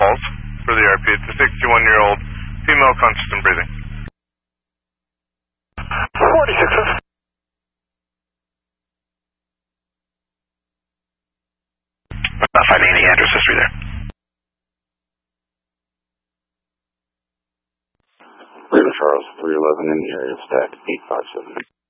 pulse for the RP. It's a 61-year-old female, conscious and breathing. 46. Not finding any address history there. Raven Charles, 311 in the area of stack 857.